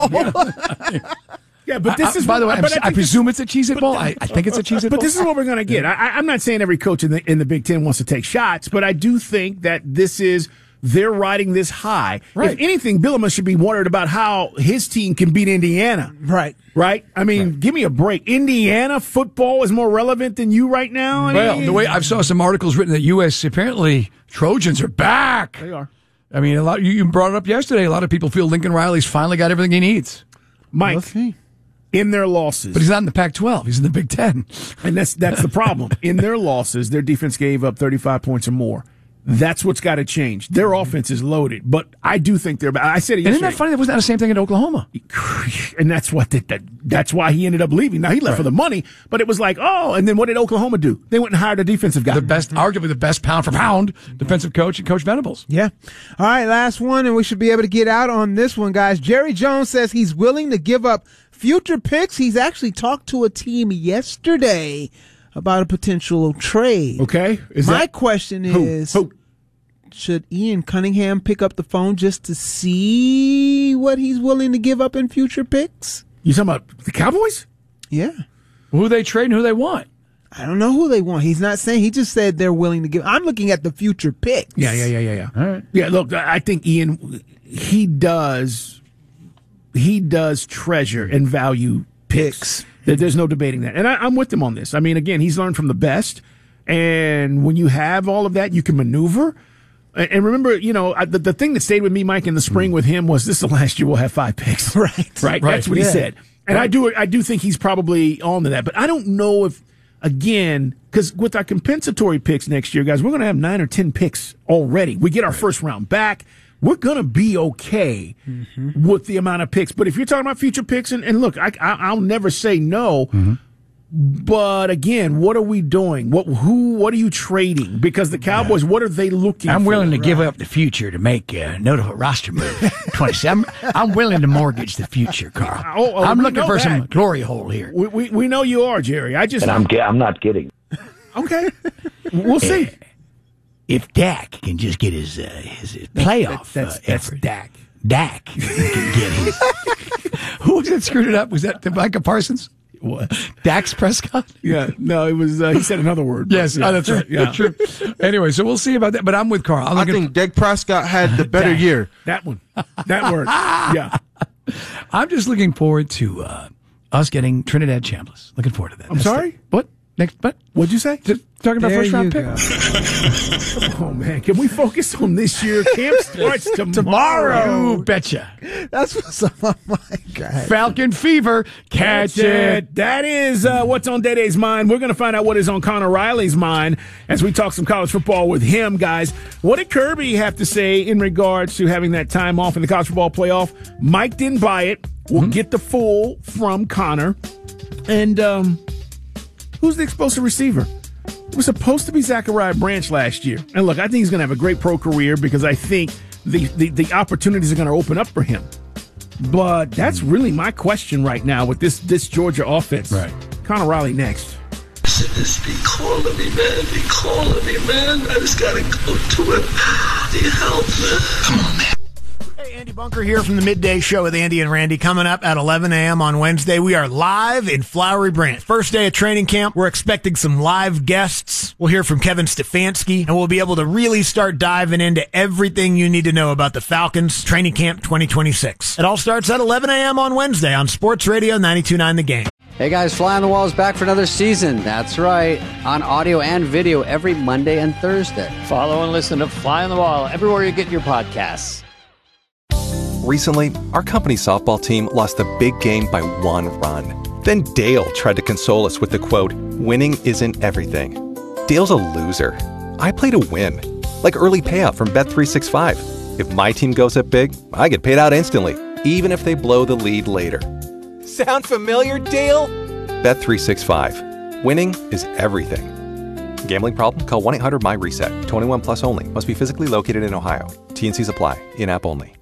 Yeah, but this is, by the way, I presume it's a Cheez-It Bowl. I think it's a Cheez-It Bowl. But this is what we're going to get. I'm not saying every coach in the Big Ten wants to take shots, but I do think that they're riding this high. Right. If anything, Bielema should be worried about how his team can beat Indiana. Right. Right? I mean, give me a break. Indiana football is more relevant than you right now? Well, the way I saw some articles written that U.S. apparently Trojans are back. They are. I mean, you brought it up yesterday. A lot of people feel Lincoln Riley's finally got everything he needs. Mike, in their losses. But he's not in the Pac-12. He's in the Big Ten. And that's the problem. In their losses, their defense gave up 35 points or more. That's what's got to change. Their offense is loaded, but I do think they're bad. I said it yesterday. And isn't that funny? That wasn't the same thing in Oklahoma. And that's that's why he ended up leaving. Now, he left for the money, but it was like, and then what did Oklahoma do? They went and hired a defensive guy. Arguably the best pound-for-pound defensive coach and Coach Venables. Yeah. All right, last one, and we should be able to get out on this one, guys. Jerry Jones says he's willing to give up future picks. He's actually talked to a team yesterday about a potential trade. Okay. My question is, should Ian Cunningham pick up the phone just to see what he's willing to give up in future picks? You talking about the Cowboys? Yeah. Who they trade and who they want? I don't know who they want. He's not saying. He just said they're willing to give. I'm looking at the future picks. Yeah. All right. Yeah, look, I think Ian, he does treasure and value picks. There's no debating that. And I'm with him on this. I mean, again, he's learned from the best. And when you have all of that, you can maneuver. And remember, the thing that stayed with me, Mike, in the spring with him was this is the last year we'll have 5 picks. Right. That's what he said. And I do think he's probably on to that. But I don't know if, again, because with our compensatory picks next year, guys, we're going to have 9 or 10 picks already. We get our first round back. We're going to be okay with the amount of picks. But if you're talking about future picks, and look, I'll never say no. But again, what are we doing? What are you trading? Because the Cowboys, what are they looking for? I'm willing to give up the future to make a notable roster move. 27. I'm willing to mortgage the future, Carl. I'm looking for some glory hole here. We know you are, Jerry. I'm not kidding. Okay. We'll see. If Dak can just get his playoff that's Dak. Dak can get his. Who was that screwed it up? Was that Micah Parsons? What? Dax Prescott? Yeah, no, it was, he said another word. Yes, that's right. Yeah. That's true. Anyway, so we'll see about that, but I'm with Carl. I think Dak Prescott had the better year. That one. That word. Yeah. I'm just looking forward to us getting Trinidad Chambliss. Looking forward to that. I'm sorry? What? Next, what? What'd you say? Talking about There first round you pick. Oh, man. Can we focus on this year? Camp starts tomorrow. You betcha. That's what's on my God. Falcon Fever. Catch it. That is what's on Day-Day's mind. We're going to find out what is on Connor Riley's mind as we talk some college football with him, guys. What did Kirby have to say in regards to having that time off in the college football playoff? Mike didn't buy it. We'll get the full from Connor. And who's the explosive receiver? It was supposed to be Zachariah Branch last year. And look, I think he's going to have a great pro career because I think the opportunities are going to open up for him. But that's really my question right now with this Georgia offense. Right. Connor Riley next. Just be calling me, man. Be calling me, man. I just got to go to it. Need help, man. Come on, man. Hey, Andy Bunker here from the Midday Show with Andy and Randy. Coming up at 11 a.m. on Wednesday, we are live in Flowery Branch. First day of training camp. We're expecting some live guests. We'll hear from Kevin Stefanski, and we'll be able to really start diving into everything you need to know about the Falcons Training Camp 2026. It all starts at 11 a.m. on Wednesday on Sports Radio 92.9 The Game. Hey guys, Fly on the Wall is back for another season. That's right. On audio and video every Monday and Thursday. Follow and listen to Fly on the Wall everywhere you get your podcasts. Recently, our company softball team lost a big game by 1 run. Then Dale tried to console us with the quote, "Winning isn't everything." Dale's a loser. I play to win. Like early payout from Bet365. If my team goes up big, I get paid out instantly, even if they blow the lead later. Sound familiar, Dale? Bet365. Winning is everything. Gambling problem? Call 1-800-MY-RESET. 21 plus only. Must be physically located in Ohio. T&Cs apply. In-app only.